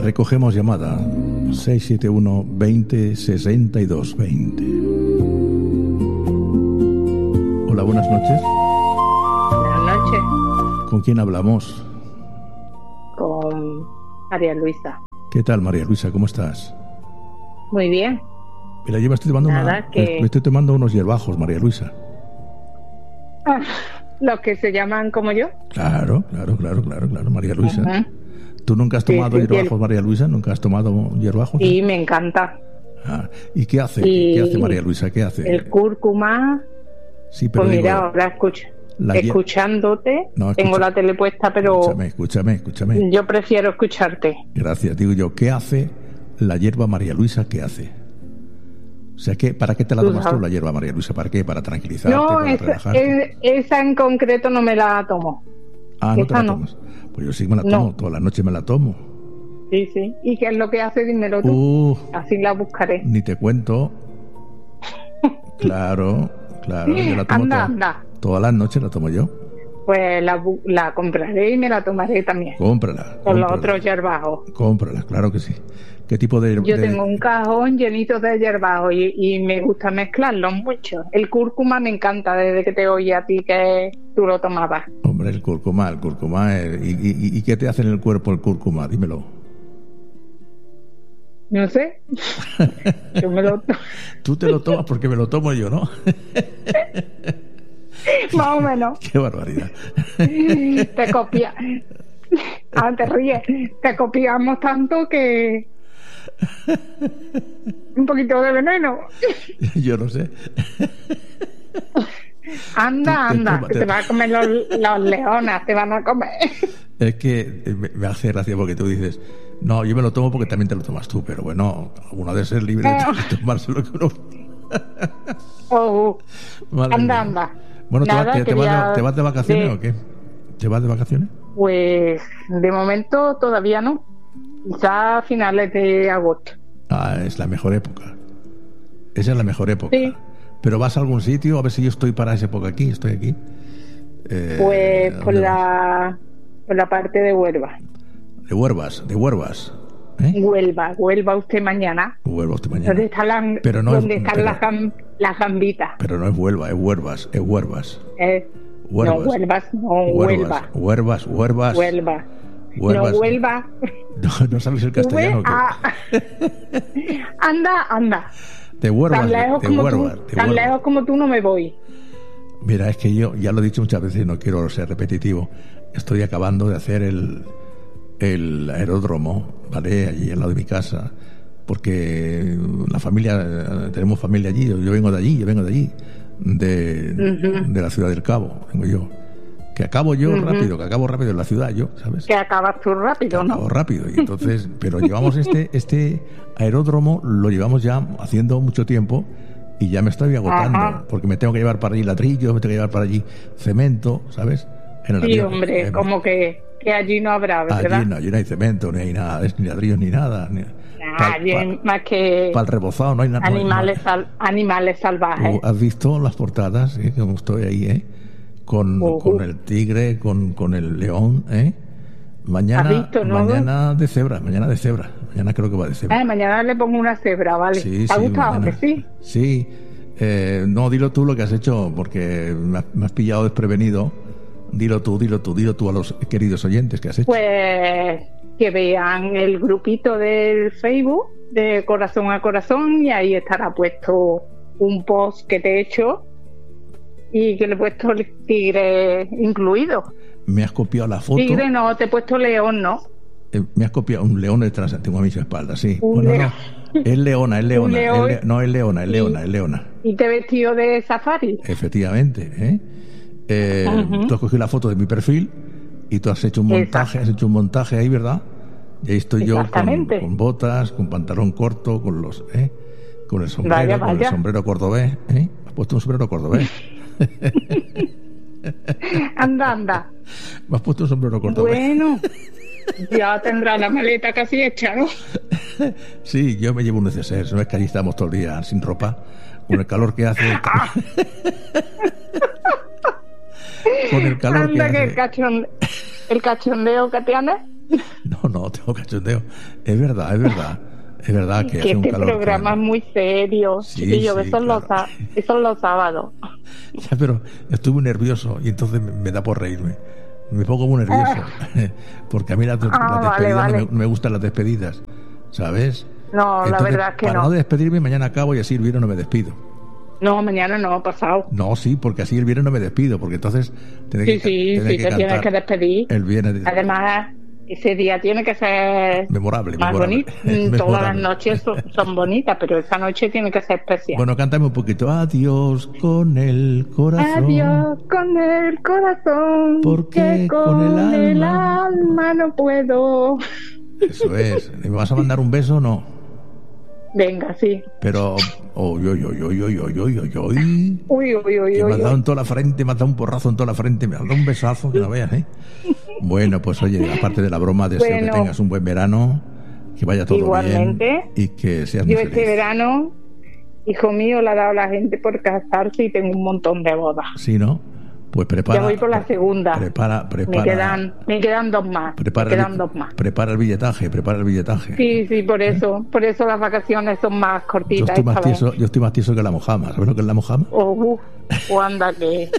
Recogemos llamada 671 20 62 20. Hola, buenas noches. Buenas noches. ¿Con quién hablamos? Con María Luisa. ¿Qué tal, María Luisa? ¿Cómo estás? Muy bien. Mira, yo me estoy tomando me estoy tomando unos hierbajos, María Luisa. Los que se llaman como yo. Claro, María Luisa. Uh-huh. ¿Tú nunca has tomado hierbajos, María Luisa? ¿Nunca has tomado hierbajos? Sí, me encanta. ¿Y qué hace? ¿Qué hace María Luisa? ¿Qué hace? El cúrcuma. Sí, pero pues mira, ahora escuchándote, tengo la tele puesta, pero... Escúchame. Yo prefiero escucharte. Gracias. Digo yo, ¿qué hace la hierba María Luisa? ¿Qué hace? O sea, ¿para qué te la tomas tú, la hierba María Luisa? ¿Para qué? ¿Para tranquilizarte? No, ¿para relajarte? Esa en concreto no me la tomo. Ah, ¿no te la tomas? Pues yo sí me la tomo, toda la noche me la tomo. Sí. ¿Y qué es lo que hace? Dímelo tú. Así la buscaré. Ni te cuento. Claro, yo la tomo todas las noches la tomo yo. Pues la compraré y me la tomaré también. Cómprala. Con los otros hierbajos. Cómprala, claro que sí. ¿Qué tipo de...? Yo tengo un cajón llenito de hierbajos y me gusta mezclarlos mucho. El cúrcuma me encanta desde que te oí a ti que tú lo tomabas. Hombre, el cúrcuma ¿y qué te hace en el cuerpo el cúrcuma? Dímelo. No sé. Yo me lo tomo. Tú te lo tomas porque me lo tomo yo, ¿no? Más o menos. Qué barbaridad. Te copia. Te ríes. Te copiamos tanto que... un poquito de veneno. Yo no sé. Anda, te van a comer los leonas, te van a comer. Es que me hace gracia porque tú dices, no, yo me lo tomo porque también te lo tomas tú, pero bueno, uno debe ser libre de tomarse lo que uno... Anda. Bueno, ¿te vas de vacaciones o qué? ¿Te vas de vacaciones? Pues de momento todavía no. Quizá a finales de agosto. Es la mejor época. Esa es la mejor época. Sí. ¿Pero vas a algún sitio? A ver si yo estoy para esa época aquí. Estoy aquí. Pues por la parte de Huelva. De Huelvas. Huelva usted mañana. Huelva usted mañana. ¿Dónde están las gambitas? Pero no es Huelva, es Huelvas. No, Huelvas, no, Huelva. Huelvas. No, Huelva. No sabes el castellano. Anda. De Huelvas. Tan lejos como tú no me voy. Mira, es que yo ya lo he dicho muchas veces y no quiero ser repetitivo. Estoy acabando de hacer el aeródromo, ¿vale? Allí al lado de mi casa, porque tenemos familia allí. Yo vengo de allí, de la ciudad del Cabo, vengo yo. Que acabo yo rápido, en la ciudad yo, ¿sabes? Que acabas tú rápido, ¿no? Acabo rápido, y entonces, pero llevamos este aeródromo, lo llevamos ya haciendo mucho tiempo y ya me estoy agotando, porque me tengo que llevar para allí ladrillos, me tengo que llevar para allí cemento, ¿sabes? Sí, hombre, como que allí no habrá, ¿verdad? Allí no hay cemento, ni hay nada, ni ladrillos, ni nada. Más que... Para el rebozado no hay nada. Animales salvajes. ¿Has visto las portadas? Como estoy ahí, con el tigre, con el león, Mañana de cebra. Mañana creo que va de cebra. Mañana le pongo una cebra, ¿vale? Sí, ¿te ha gustado? Mañana. ¿Que sí? Sí. No, dilo tú lo que has hecho, porque me has pillado desprevenido. Dilo tú a los queridos oyentes que has hecho. Pues que vean el grupito del Facebook de Corazón a Corazón y ahí estará puesto un post que te he hecho y que le he puesto el tigre incluido. Me has copiado la foto. Tigre no, te he puesto león, ¿no? Me has copiado un león detrás, tengo a mi espalda, sí. León. No, es leona. Es leona. ¿Y te he vestido de safari? Efectivamente, Tú has cogido la foto de mi perfil y tú has hecho un montaje, ahí, ¿verdad? Y ahí estoy yo con botas, con pantalón corto, con el sombrero, con el sombrero cordobés, Has puesto un sombrero cordobés. Anda. Me has puesto un sombrero cordobés. Bueno, ya tendrá la maleta casi hecha, ¿no? Sí, yo me llevo un neceser. No es que allí estamos todo el día sin ropa, con el calor que hace. Con el calor Anda, que hace. El cachondeo que tienes. No, tengo cachondeo. Es verdad. Es verdad que hace un este calor. programa es muy serio. Sí, chiquillo, sí, eso es los sábados. Ya, pero estoy muy nervioso y entonces me da por reírme. Me pongo muy nervioso. Porque a mí las despedidas vale. No me gustan las despedidas, ¿sabes? No, entonces, la verdad es que para no despedirme, mañana acabo y así el viernes no me despido. No, mañana no, pasado. No, sí, porque así el viernes no me despido, porque entonces te tienes que despedir. El viernes. Además, ese día tiene que ser memorable. Bonito. Todas las noches son bonitas, pero esa noche tiene que ser especial. Bueno, cántame un poquito. Adiós con el corazón. Adiós con el corazón. Porque con el alma no puedo. Eso es. ¿Me vas a mandar un beso o no? Venga, sí. Pero, uy. Uy. Que me has dado en toda la frente, me has dado un porrazo en toda la frente, me has dado un besazo que no veas, ¿eh? Bueno, pues oye, aparte de la broma, deseo que tengas un buen verano, que vaya todo igualmente, bien y que seas muy feliz. Este verano, hijo mío, le ha dado la gente por casarse y tengo un montón de bodas. Sí, ¿no? Pues prepara. Ya voy por la segunda. Prepara. Me quedan dos más. Prepara el billetaje. Sí, por eso las vacaciones son más cortitas. Yo estoy más tieso que la mojama. ¿Sabes lo que es la mojama? O anda que.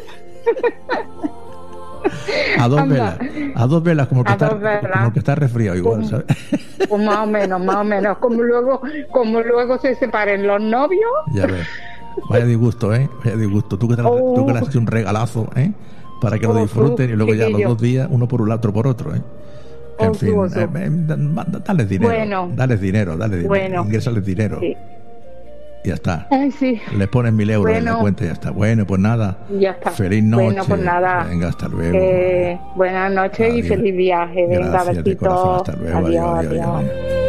A dos velas, como que está resfriado igual, ¿sabes? Pues más o menos. Como luego se separen los novios. Ya ves. Vaya disgusto, ¿eh? Vaya disgusto. Tú que le has hecho un regalazo, ¿eh? Para que lo disfruten y luego ya los 2 días, uno por un lado, otro por otro, ¿eh? En fin, dales dinero. Bueno. Dales dinero. Bueno. Ingrésales dinero. Sí. Y ya está. Ay, sí. Les pones 1.000 euros en la cuenta y ya está. Bueno, pues nada. Ya está. Feliz noche. Bueno, pues nada. Venga, hasta luego. Buenas noches y feliz viaje. Venga, besitos. Hasta luego. Adiós.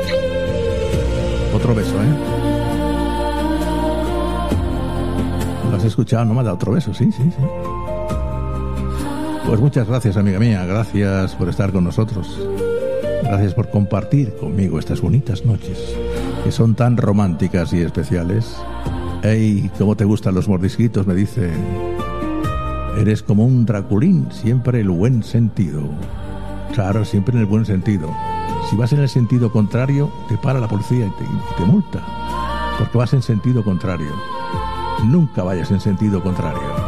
Otro beso, ¿eh? ¿Lo has escuchado? No me ha dado otro beso, sí. Pues muchas gracias, amiga mía. Gracias por estar con nosotros. Gracias por compartir conmigo estas bonitas noches que son tan románticas y especiales. ¡Ey! ¿Cómo te gustan los mordisquitos? Me dice. Eres como un Draculín, siempre el buen sentido. Claro, siempre en el buen sentido. Si vas en el sentido contrario, te para la policía y te multa. Porque vas en sentido contrario. Nunca vayas en sentido contrario.